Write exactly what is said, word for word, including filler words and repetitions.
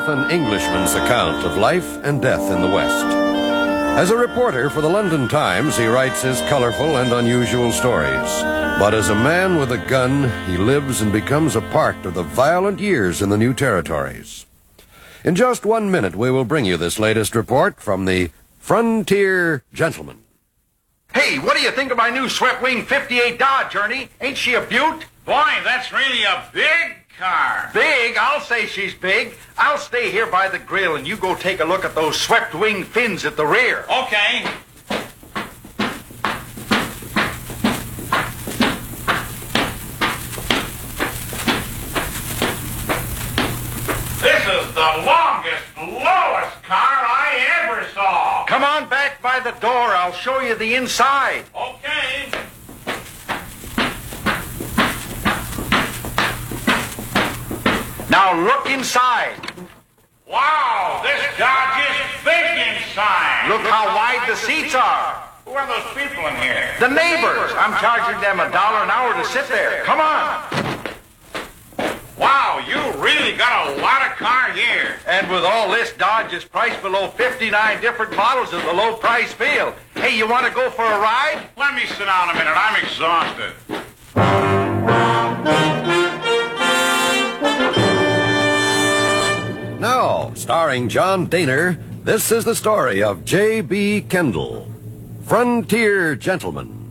forth an Englishman's account of life and death in the West. As a reporter for the London Times, he writes his colorful and unusual stories. But as a man with a gun, he lives and becomes a part of the violent years in the new territories. In just one minute, we will bring you this latest report from the Frontier Gentleman. Hey, what do you think of my new swept-wing fifty-eight Dodge, Ernie? Ain't she a beaut? Boy, that's really a big car. Big? I'll say she's big. I'll stay here by the grill and you go take a look at those swept-wing fins at the rear. Okay. This is the longest, lowest car I ever saw. Come on back by the door. I'll show you the inside. Okay. Now look inside. Wow, this Dodge is big inside. Look how wide the seats are. Who are those people in here? The neighbors. I'm charging them a dollar an hour to sit there. Come on. Wow, you really got a lot of car here. And with all this, Dodge is priced below fifty-nine different models at the low price field. Hey, you want to go for a ride? Let me sit down a minute. I'm exhausted. Now, starring John Daner, this is the story of J B Kendall, Frontier Gentleman.